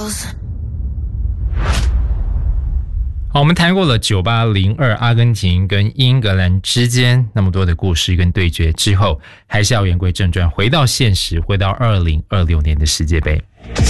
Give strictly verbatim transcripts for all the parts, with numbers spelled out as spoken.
好，我们谈过了九八零二阿根廷跟英格兰之间那么多的故事跟对决之后，还是要言归正传，回到现实，回到二零二六年的世界杯。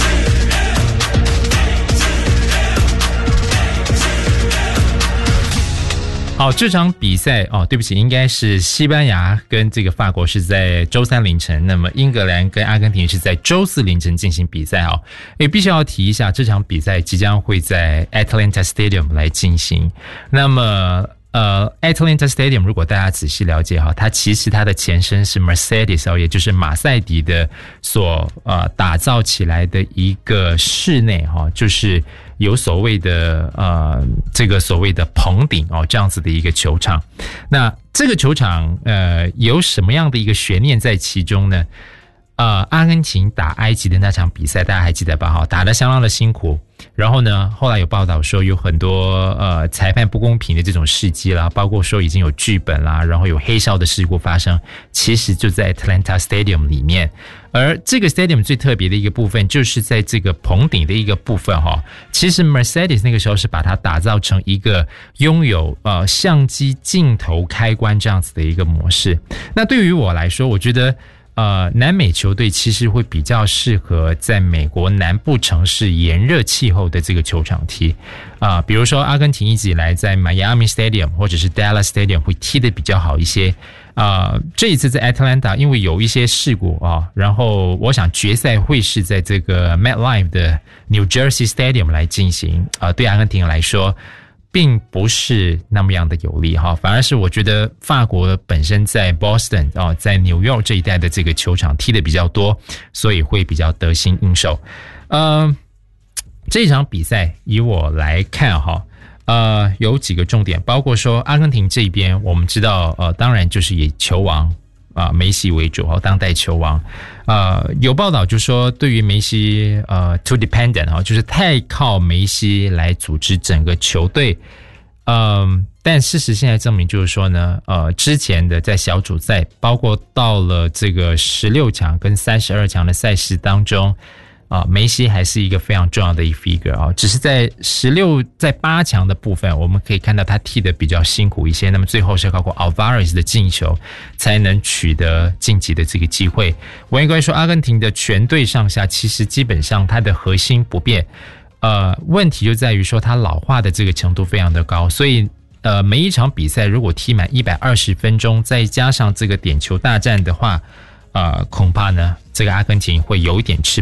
好，这场比赛哦，对不起，应该是西班牙跟这个法国是在周三凌晨，那么英格兰跟阿根廷是在周四凌晨进行比赛哦。也必须要提一下，这场比赛即将会在 Atlanta Stadium 来进行。那么呃 Atlanta Stadium 如果大家仔细了解哈，它其实它的前身是 Mercedes 哦，也就是马赛迪的所呃打造起来的一个室内哈，就是有所谓的呃这个所谓的棚顶哦，这样子的一个球场。那这个球场呃有什么样的一个悬念在其中呢？呃，阿根廷打埃及的那场比赛，大家还记得吧？哈，打得相当的辛苦。然后呢，后来有报道说有很多呃裁判不公平的这种事迹啦，包括说已经有剧本啦，然后有黑哨的事故发生，其实就在 Atlanta Stadium 里面。而这个 Stadium 最特别的一个部分，就是在这个棚顶的一个部分哈。其实 Mercedes 那个时候是把它打造成一个拥有呃相机镜头开关这样子的一个模式。那对于我来说，我觉得呃，南美球队其实会比较适合在美国南部城市炎热气候的这个球场踢啊、呃，比如说阿根廷一直以来在 Miami Stadium 或者是 Dallas Stadium 会踢得比较好一些啊、呃。这一次在 Atlanta 因为有一些事故啊，然后我想决赛会是在这个 MetLife 的 New Jersey Stadium 来进行啊、呃，对阿根廷来说并不是那么样的有利哈，反而是我觉得法国本身在 Boston 哦，在纽约这一带的这个球场踢得比较多，所以会比较得心应手。呃，这场比赛以我来看哈，呃，有几个重点，包括说阿根廷这边，我们知道呃，当然就是以球王啊、呃、梅西为主哦，当代球王。呃，有报道就说，对于梅西，呃 ，too dependent 哈，就是太靠梅西来组织整个球队。嗯、呃，但事实现在证明就是说呢，呃，之前的在小组赛，包括到了这个十六强跟三十二强的赛事当中。啊，梅西还是一个非常重要的一 figure 啊，只是在十六在八强的部分，我们可以看到他踢得比较辛苦一些。那么最后是靠过 Alvarez 的进球，才能取得晋级的这个机会。我应该说，阿根廷的全队上下其实基本上它的核心不变，呃，问题就在于说它老化的这个程度非常的高，所以呃每一场比赛如果踢满一百二十分钟，再加上这个点球大战的话，呃，恐怕呢这个阿根廷会有一点吃